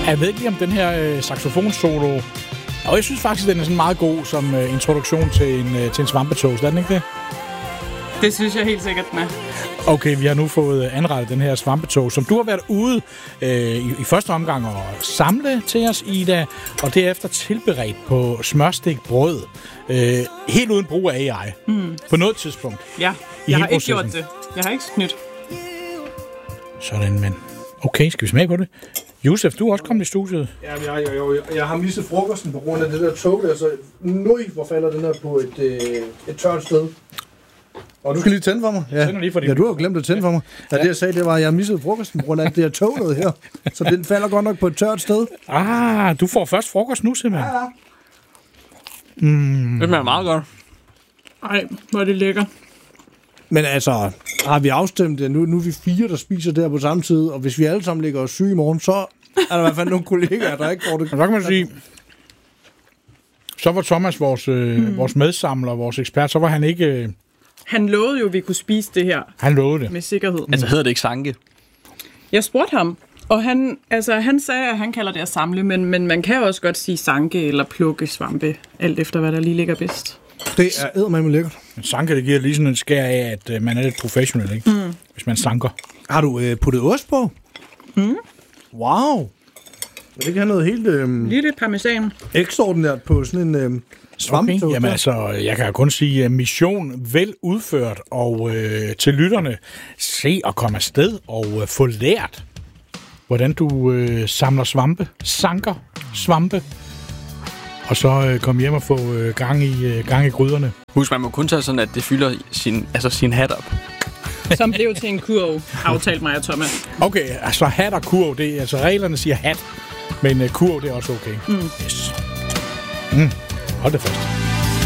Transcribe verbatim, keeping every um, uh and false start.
Jeg ved ikke lige om den her øh, saxofonsolo... Og jeg synes faktisk, den er sådan meget god som øh, introduktion til en, øh, til en svampetoast. Er den ikke det? Det synes jeg helt sikkert, den er. Okay, vi har nu fået anrettet den her svampetoast, som du har været ude øh, i, i første omgang og samle til os, Ida, og derefter tilberedt på smørstegt brød. Øh, helt uden brug af A I. Mm. På noget tidspunkt. Ja, jeg har ikke gjort det. Jeg har ikke snydt. Sådan, men... Okay, skal vi smage på det? Josef, du er også kommet i studiet. Ja, jeg, jeg, jeg, jeg har misset frokosten på grund af det der tog der, så nøj, hvor falder den her på et, øh, et tørt sted. Og du skal lige tænde for mig. Ja, lige for ja du har jo glemt at tænde for mig. Ja, det jeg sagde, det var, at jeg missede frokosten på grund af det her tog noget her. Så den falder godt nok på et tørt sted. Ah, du får først frokost nu, simpelthen. Ja, ja. Mm. Det smager meget godt. Ej, hvor er det lækker. Men altså, har vi afstemt det? Nu, nu er vi fire, der spiser der på samme tid, og hvis vi alle sammen ligger os syge i morgen, så er der i hvert fald nogle kollegaer, der ikke får det. Så kan man sige, så var Thomas vores, øh, mm. vores medsamler, vores ekspert, så var han ikke... Øh, han lovede jo, at vi kunne spise det her. Han lovede det. Med sikkerhed. Altså hedder det ikke sanke? Jeg spurgte ham, og han, altså, han sagde, at han kalder det at samle, men, men man kan også godt sige sanke eller plukke svampe, alt efter hvad der lige ligger bedst. Det er eddermame lækkert. En sanke, det giver lige sådan en skær af, at øh, man er lidt professionel, ikke? Mm. Hvis man sanker. Har du øh, puttet ost på? Mm. Wow. Det kan have noget helt... Øh, lige lidt parmesan. Ekstraordinært på sådan en øh, svampetoast. Okay. Jamen altså, jeg kan kun sige, at mission vel udført, og øh, til lytterne, se og komme afsted og øh, få lært, hvordan du øh, samler svampe, sanker svampe, og så øh, komme hjem og få øh, gang, i, øh, gang i gryderne. Husk, man må kun tage sådan, at det fylder sin, altså sin hat op. Som blev til en kurv, aftalt mig og Thomas. Okay, altså hat og kurv, det, altså reglerne siger hat, men øh, kurv, det er også okay. Mm. Yes. Mm. Hold det fast.